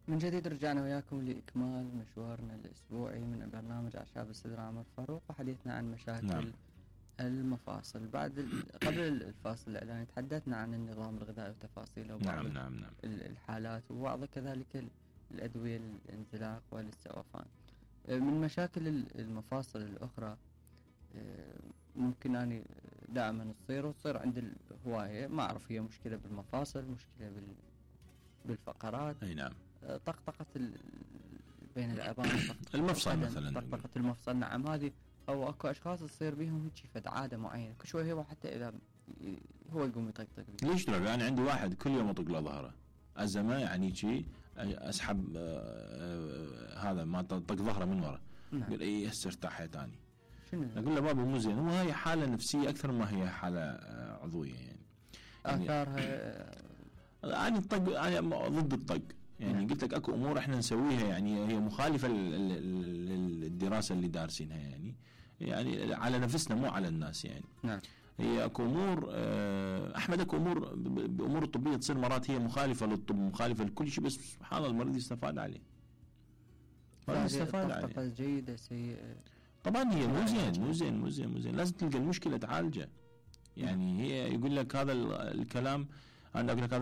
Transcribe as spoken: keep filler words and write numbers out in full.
من جديد رجعنا وياكم لإكمال مشوارنا الأسبوعي من برنامج أعشاب الصدر عمر فاروق، وحديثنا عن مشاكل نعم. المفاصل. بعد قبل الفاصل الإعلاني تحدثنا عن النظام الغذائي وتفاصيله وبعض نعم نعم نعم. الحالات وبعض كذلك الأدوية للانزلاق والاستئوفان. من مشاكل المفاصل الأخرى ممكن أني دائما تصير وتصير عند الهواية، ما أعرف هي مشكلة بالمفاصل، مشكلة بال بالفقرات، أي نعم، طقطقة ال... بين العظام، المفصل مثلا، طقطقة المفصل. نعم، هذه أو أكو أشخاص تصير بيهم هيك فد عادة معينة، كل شوي هو حتى إذا هو يقوم يطقطق. ليش تروح؟ أنا عندي واحد كل يوم أطق له ظهره أزمة، يعني شيء أسحب آه آه هذا ما طق ظهره من ورا. نعم. يقول إيه هسه ارتاح ثاني. شنو؟ أقول له بابا مو زين، هو هي حالة نفسية أكثر ما هي حالة آه عضوية يعني. آثارها أنا الطق، أنا ضد الطق يعني. نعم. قلت لك أكو أمور إحنا نسويها يعني هي مخالفة للدراسة اللي دارسينها يعني يعني على نفسنا مو على الناس يعني. نعم. هي أكو أمور أحمد، أكو أمور بأمور الطبية تصير مرات هي مخالفة للطب، مخالفة لكل شيء، بس سبحان الله المريض يستفاد عليه. المريض يستفاد عليه. جيدة سيئة طبعا هي مو زين مو زين مو زين مو زين لازم تلقى المشكلة تعالجها يعني. هي يقول لك هذا الكلام، أنا أقول لك